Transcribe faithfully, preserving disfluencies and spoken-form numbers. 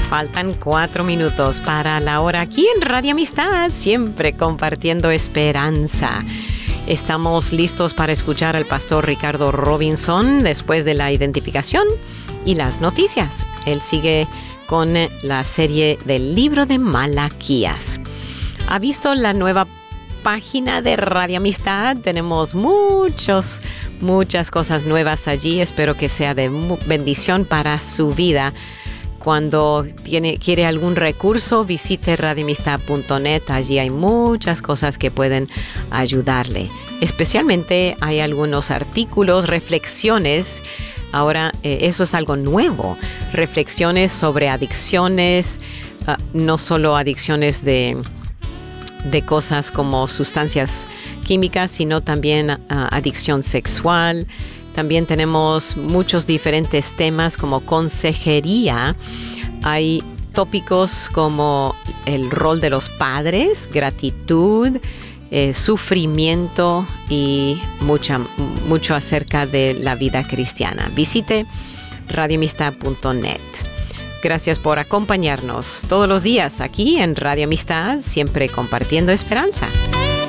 Faltan cuatro minutos para la hora aquí en Radio Amistad, siempre compartiendo esperanza. Estamos listos para escuchar al pastor Ricardo Robinson después de la identificación y las noticias. Él sigue con la serie del libro de Malaquías. ¿Ha visto la nueva página de Radio Amistad? Tenemos muchos, muchas cosas nuevas allí. Espero que sea de bendición para su vida. Cuando tiene, quiere algún recurso, visite radio amistad punto net. Allí hay muchas cosas que pueden ayudarle. Especialmente hay algunos artículos, reflexiones. Ahora, eh, eso es algo nuevo. Reflexiones sobre adicciones, uh, no solo adicciones de, de cosas como sustancias químicas, sino también uh, adicción sexual. También tenemos muchos diferentes temas como consejería. Hay tópicos como el rol de los padres, gratitud, eh, sufrimiento y mucha, mucho acerca de la vida cristiana. Visite radio amistad punto net. Gracias por acompañarnos todos los días aquí en Radio Amistad, siempre compartiendo esperanza.